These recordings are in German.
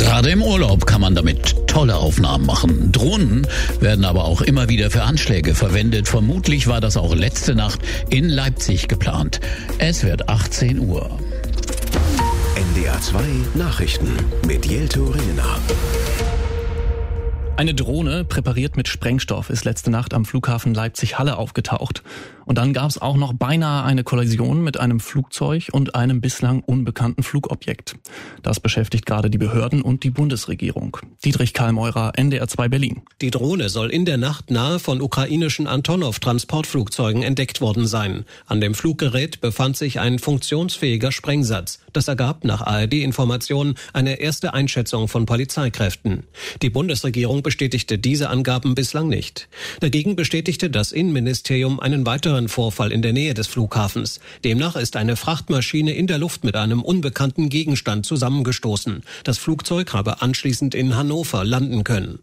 Gerade im Urlaub kann man damit tolle Aufnahmen machen. Drohnen werden aber auch immer wieder für Anschläge verwendet. Vermutlich war das auch letzte Nacht in Leipzig geplant. Es wird 18 Uhr. NDR 2 Nachrichten mit Jelto Ringener. Eine Drohne, präpariert mit Sprengstoff, ist letzte Nacht am Flughafen Leipzig-Halle aufgetaucht. Und dann gab es auch noch beinahe eine Kollision mit einem Flugzeug und einem bislang unbekannten Flugobjekt. Das beschäftigt gerade die Behörden und die Bundesregierung. Dietrich Kallmeurer, NDR 2 Berlin. Die Drohne soll in der Nacht nahe von ukrainischen Antonov-Transportflugzeugen entdeckt worden sein. An dem Fluggerät befand sich ein funktionsfähiger Sprengsatz. Das ergab nach ARD-Informationen eine erste Einschätzung von Polizeikräften. Die Bundesregierung bestätigte diese Angaben bislang nicht. Dagegen bestätigte das Innenministerium einen weiteren Vorfall in der Nähe des Flughafens. Demnach ist eine Frachtmaschine in der Luft mit einem unbekannten Gegenstand zusammengestoßen. Das Flugzeug habe anschließend in Hannover landen können.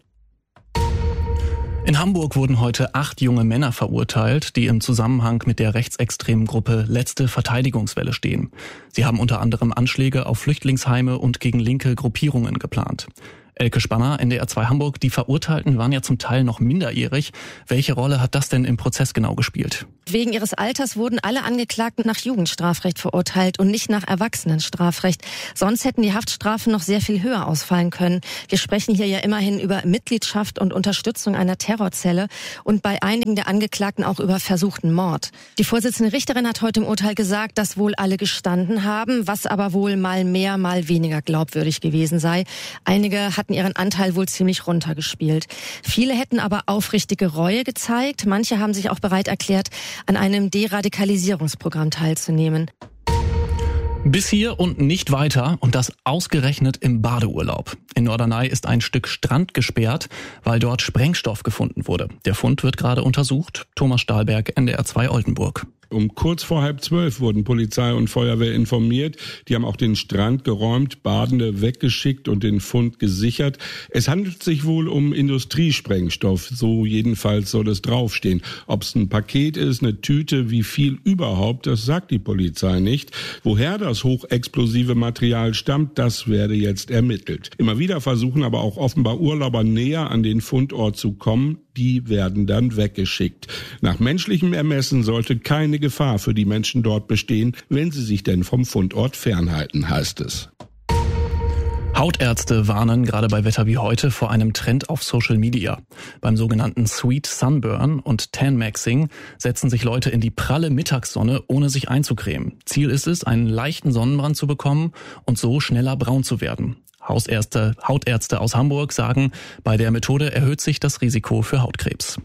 In Hamburg wurden heute 8 junge Männer verurteilt, die im Zusammenhang mit der rechtsextremen Gruppe Letzte Verteidigungswelle stehen. Sie haben unter anderem Anschläge auf Flüchtlingsheime und gegen linke Gruppierungen geplant. Elke Spanner, NDR 2 Hamburg. Die Verurteilten waren ja zum Teil noch minderjährig. Welche Rolle hat das denn im Prozess genau gespielt? Wegen ihres Alters wurden alle Angeklagten nach Jugendstrafrecht verurteilt und nicht nach Erwachsenenstrafrecht. Sonst hätten die Haftstrafen noch sehr viel höher ausfallen können. Wir sprechen hier ja immerhin über Mitgliedschaft und Unterstützung einer Terrorzelle und bei einigen der Angeklagten auch über versuchten Mord. Die Vorsitzende Richterin hat heute im Urteil gesagt, dass wohl alle gestanden haben, was aber wohl mal mehr, mal weniger glaubwürdig gewesen sei. Einige hatten ihren Anteil wohl ziemlich runtergespielt. Viele hätten aber aufrichtige Reue gezeigt. Manche haben sich auch bereit erklärt, an einem Deradikalisierungsprogramm teilzunehmen. Bis hier und nicht weiter, und das ausgerechnet im Badeurlaub. In Norderney ist ein Stück Strand gesperrt, weil dort Sprengstoff gefunden wurde. Der Fund wird gerade untersucht. Thomas Stahlberg, NDR 2 Oldenburg. Um kurz vor 11:30 wurden Polizei und Feuerwehr informiert. Die haben auch den Strand geräumt, Badende weggeschickt und den Fund gesichert. Es handelt sich wohl um Industriesprengstoff, so jedenfalls soll es draufstehen. Ob es ein Paket ist, eine Tüte, wie viel überhaupt, das sagt die Polizei nicht. Woher das hochexplosive Material stammt, das werde jetzt ermittelt. Immer wieder versuchen aber auch offenbar Urlauber näher an den Fundort zu kommen. Die werden dann weggeschickt. Nach menschlichem Ermessen sollte keine Gefahr für die Menschen dort bestehen, wenn sie sich denn vom Fundort fernhalten, heißt es. Hautärzte warnen gerade bei Wetter wie heute vor einem Trend auf Social Media. Beim sogenannten Sweet Sunburn und Tan-Maxing setzen sich Leute in die pralle Mittagssonne, ohne sich einzucremen. Ziel ist es, einen leichten Sonnenbrand zu bekommen und so schneller braun zu werden. Hautärzte aus Hamburg sagen, bei der Methode erhöht sich das Risiko für Hautkrebs.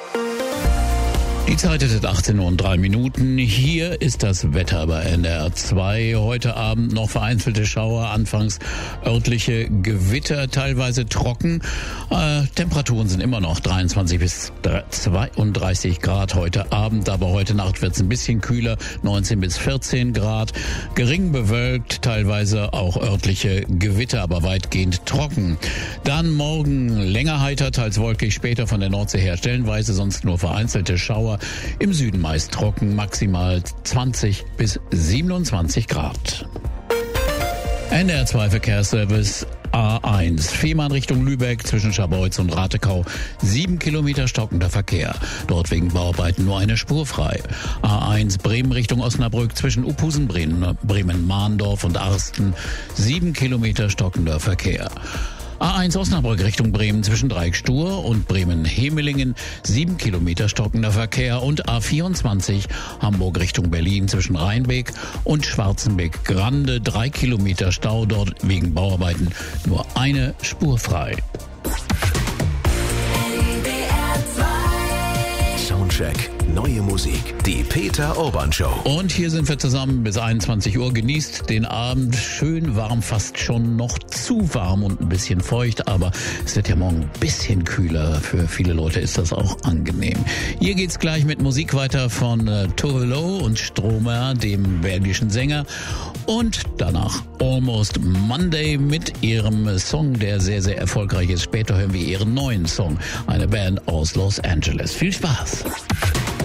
Die Zeit ist 18:03. Hier ist das Wetter bei NDR 2. Heute Abend noch vereinzelte Schauer, anfangs örtliche Gewitter, teilweise trocken. Temperaturen sind immer noch 23 bis 32 Grad heute Abend, aber heute Nacht wird es ein bisschen kühler, 19 bis 14 Grad. Gering bewölkt, teilweise auch örtliche Gewitter, aber weitgehend trocken. Dann morgen länger heiter, teils wolkig, später von der Nordsee her stellenweise, sonst nur vereinzelte Schauer. Im Süden meist trocken, maximal 20 bis 27 Grad. NDR 2 Verkehrsservice A1. Fehmarn Richtung Lübeck zwischen Scharbeutz und Ratekau. 7 Kilometer stockender Verkehr. Dort wegen Bauarbeiten nur eine Spur frei. A1 Bremen Richtung Osnabrück zwischen Uphusen, Bremen-Mahndorf und Arsten. 7 Kilometer stockender Verkehr. A1 Osnabrück Richtung Bremen zwischen Dreieck-Stur und Bremen-Hemelingen, 7 Kilometer stockender Verkehr, und A24 Hamburg Richtung Berlin zwischen Rheinbeck und Schwarzenbeck-Grande, 3 Kilometer Stau, dort wegen Bauarbeiten nur eine Spur frei. Soundcheck. Neue Musik. Die Peter Urban Show. Und hier sind wir zusammen bis 21 Uhr. Genießt den Abend. Schön warm, fast schon noch zu warm und ein bisschen feucht. Aber es wird ja morgen ein bisschen kühler. Für viele Leute ist das auch angenehm. Hier geht's gleich mit Musik weiter von Tove Lo und Stromer, dem belgischen Sänger. Und danach Almost Monday mit ihrem Song, der sehr, sehr erfolgreich ist. Später hören wir ihren neuen Song. Eine Band aus Los Angeles. Viel Spaß.